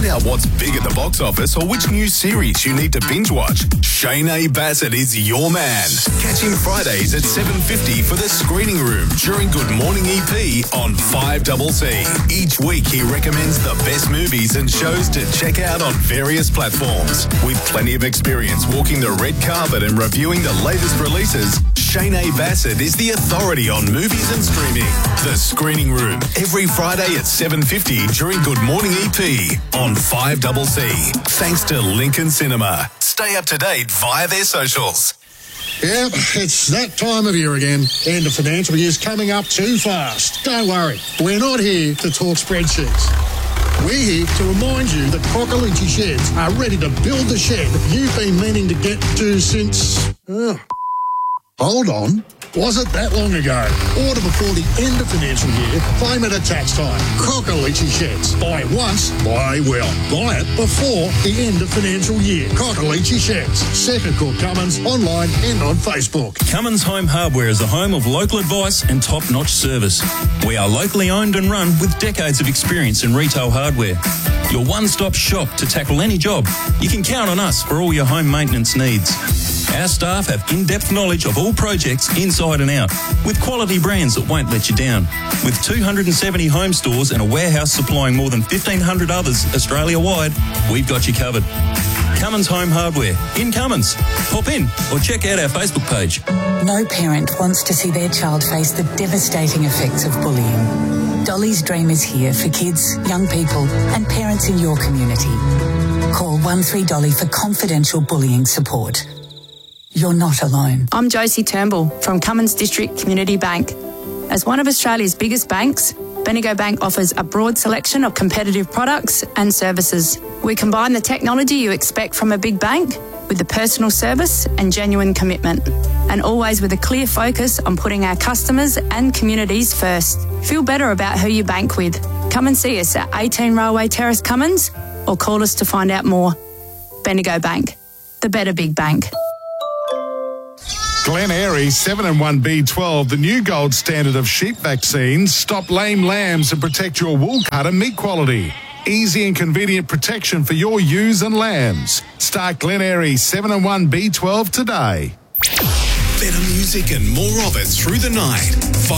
Find out what's big at the box office or which new series you need to binge watch. Shane A. Bassett is your man. Catch him Fridays at 7:50 for The Screening Room during Good Morning EP on 5CC. Each week he recommends the best movies and shows to check out on various platforms. With plenty of experience walking the red carpet and reviewing the latest releases, Shane A. Bassett is the authority on movies and streaming. The Screening Room, every Friday at 7:50 during Good Morning EP on 5CC. Thanks to Lincoln Cinema. Stay up to date via their socials. Yep, it's that time of year again. End of financial year's coming up too fast. Don't worry, we're not here to talk spreadsheets. We're here to remind you that Cockalichi Sheds are ready to build the shed you've been meaning to get to since... hold on. Was it that long ago? Order before the end of financial year. Claim it at tax time. Cockalichi Sheds. Buy it once, buy well. Buy it before the end of financial year. Cockalichi Sheds. Second Court Cummins, online and on Facebook. Cummins Home Hardware is a home of local advice and top-notch service. We are locally owned and run with decades of experience in retail hardware. Your one-stop shop to tackle any job. You can count on us for all your home maintenance needs. Our staff have in-depth knowledge of all projects inside and out, with quality brands that won't let you down. With 270 home stores and a warehouse supplying more than 1,500 others Australia-wide, we've got you covered. Cummins Home Hardware, in Cummins. Pop in or check out our Facebook page. No parent wants to see their child face the devastating effects of bullying. Dolly's Dream is here for kids, young people and parents in your community. Call 13Dolly for confidential bullying support. You're not alone. I'm Josie Turnbull from Cummins District Community Bank. As one of Australia's biggest banks, Bendigo Bank offers a broad selection of competitive products and services. We combine the technology you expect from a big bank with the personal service and genuine commitment, and always with a clear focus on putting our customers and communities first. Feel better about who you bank with. Come and see us at 18 Railway Terrace, Cummins, or call us to find out more. Bendigo Bank, the better big bank. Glen Airy 7-in-1 the new gold standard of sheep vaccines. Stop lame lambs and protect your wool cut and meat quality. Easy and convenient protection for your ewes and lambs. Start Glen Airy 7-in-1 today. Better music and more of it through the night.